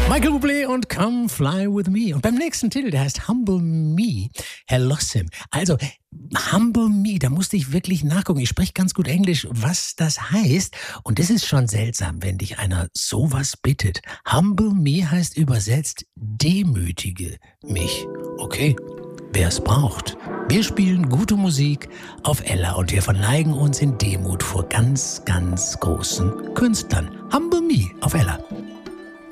Michael Bublé und Come Fly With Me. Und beim nächsten Titel, der heißt Humble Me, Herr Lossim. Also, Humble Me, da musste ich wirklich nachgucken. Ich spreche ganz gut Englisch, was das heißt. Und das ist schon seltsam, wenn dich einer sowas bittet. Humble Me heißt übersetzt, demütige mich. Okay, wer es braucht. Wir spielen gute Musik auf Ella und wir verneigen uns in Demut vor ganz, ganz großen Künstlern. Humble Me auf Ella.